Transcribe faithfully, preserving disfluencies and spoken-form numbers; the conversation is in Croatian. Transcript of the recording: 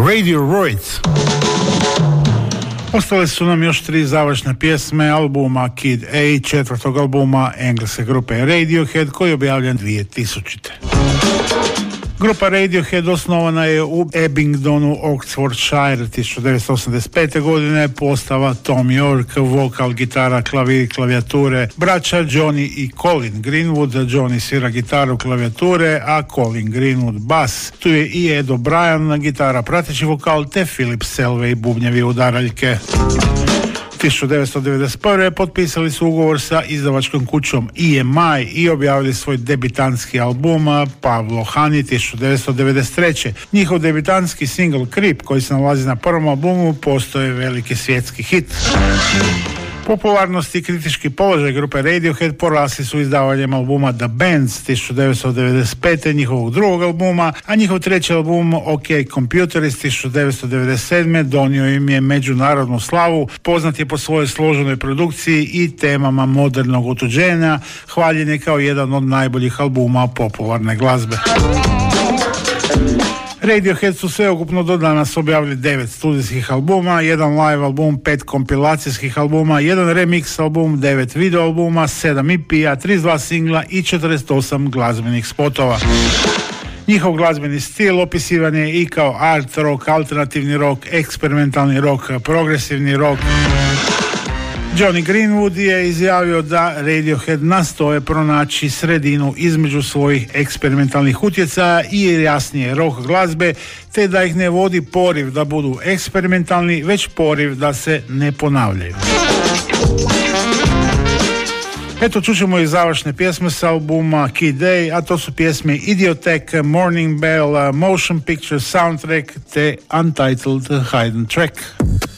Radiohead. Ostale su nam još tri završne pjesme albuma Kid A, četvrtog albuma engleske grupe Radiohead, koji je objavljen dvije tisućite. Grupa Radiohead osnovana je u Abingdonu, Oxfordshire tisuću devetsto osamdeset pete. godine, postava Tom York, vokal, gitara, klavir, klavijature, braća Johnny i Colin Greenwood. Johnny svira gitaru, klavijature, a Colin Greenwood bas. Tu je i Ed O'Brien, gitara, prateći vokal, te Philip Selway, bubnjevi udaraljke. tisuću devetsto devedeset prve. potpisali su ugovor sa izdavačkom kućom E M I i objavili svoj debitanski album Pavlo Hani tisuću devetsto devedeset treće. Njihov debitanski single Creep, koji se nalazi na prvom albumu, postoje veliki svjetski hit. Popularnost i kritički položaj grupe Radiohead porasli su izdavanjem albuma The Bands tisuću devetsto devedeset pete. njihovog drugog albuma, a njihov treći album OK Computer iz tisuću devetsto devedeset sedme. donio im je međunarodnu slavu, poznat je po svojoj složenoj produkciji i temama modernog otuđenja, hvaljen je kao jedan od najboljih albuma popularne glazbe. Radiohead su sveukupno do danas objavili devet studijskih albuma, jedan live album, pet kompilacijskih albuma, jedan remix album, devet video albuma, sedam E P-a, trideset dva singla i četrdeset osam glazbenih spotova. Njihov glazbeni stil opisivan je i kao art rock, alternativni rock, eksperimentalni rock, progresivni rock. Johnny Greenwood je izjavio da Radiohead nastoje pronaći sredinu između svojih eksperimentalnih utjecaja i jasnije rock glazbe, te da ih ne vodi poriv da budu eksperimentalni, već poriv da se ne ponavljaju. Eto, čućemo i završne pjesme s albuma Kid A, a to su pjesme Idiotech, Morning Bell, Motion Picture Soundtrack te Untitled Hidden Track.